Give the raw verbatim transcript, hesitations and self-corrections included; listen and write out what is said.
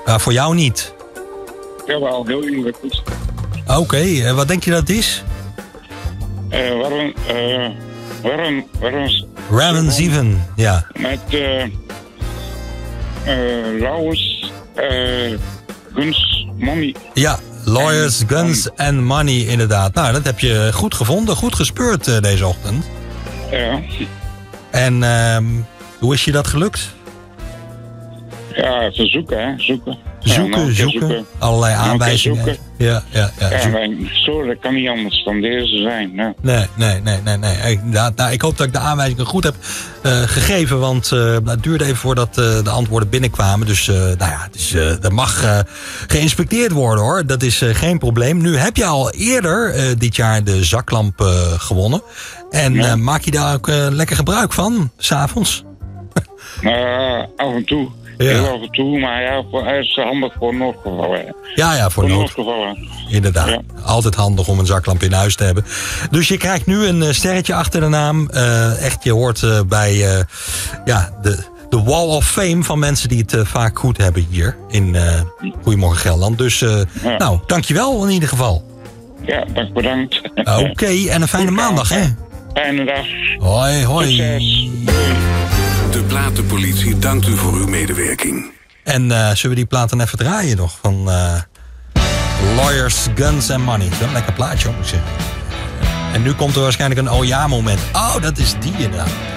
Uh, voor jou niet? Jawel, heel eerlijk. Oké, okay, uh, wat denk je dat het is? Uh, waarom, uh, waarom, waarom... Raven Zeven, ja. Met uh, uh, Lawyers, uh, Guns, Money. Ja, Lawyers, en, Guns en Money, inderdaad. Nou, dat heb je goed gevonden, goed gespeurd uh, deze ochtend. Ja. En uh, hoe is je dat gelukt? Ja, even zoeken, hè. Zoeken. Zoeken, ja, nou, zoeken. zoeken. Allerlei nou, aanwijzingen. Zoeken. Ja, ja, ja. ja maar, sorry, dat kan niet anders dan deze zijn. Ja. Nee, nee, nee, nee. nee. Ik, nou, ik hoop dat ik de aanwijzingen goed heb uh, gegeven. Want uh, het duurde even voordat uh, de antwoorden binnenkwamen. Dus, uh, nou ja, dus, uh, er mag uh, geïnspecteerd worden, hoor. Dat is uh, geen probleem. Nu heb je al eerder uh, dit jaar de zaklamp uh, gewonnen. En ja. uh, maak je daar ook uh, lekker gebruik van, 's avonds? Uh, af en toe. Ja. Heel af en toe, maar ja, hij is handig voor noodgevallen. Ja, ja, voor, voor noodgevallen. Inderdaad. Ja. Altijd handig om een zaklamp in huis te hebben. Dus je krijgt nu een sterretje achter de naam. Uh, echt, je hoort uh, bij uh, ja, de, de Wall of Fame van mensen die het uh, vaak goed hebben hier in uh, Goedemorgen Gelderland. Dus, uh, ja. nou, dankjewel in ieder geval. Ja, dank bedankt. Oké, okay, en een fijne Goed, maandag, hè? Fijne dag. Hoi, hoi. Succes. De Platenpolitie dankt u voor uw medewerking. En uh, zullen we die platen even draaien nog? Van uh, Lawyers, Guns and Money. Dat is een lekker plaatje, moet ik zeggen. En nu komt er waarschijnlijk een oh ja moment. Oh, dat is die inderdaad.